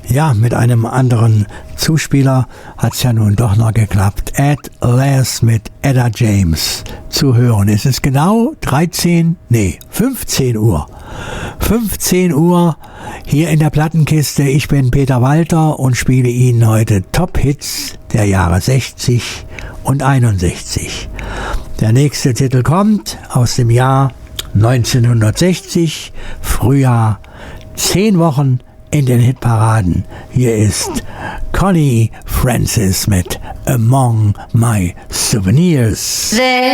Ja, mit einem anderen Zuspieler hat es ja nun doch noch geklappt. At Last mit Etta James zu hören. Es ist genau 15 Uhr. 15 Uhr hier in der Plattenkiste. Ich bin Peter Walter und spiele Ihnen heute Top-Hits der Jahre 60 und 61. Der nächste Titel kommt aus dem Jahr 1960, Frühjahr, 10 Wochen in den Hitparaden. Hier ist Connie Francis mit Among My Souvenirs. There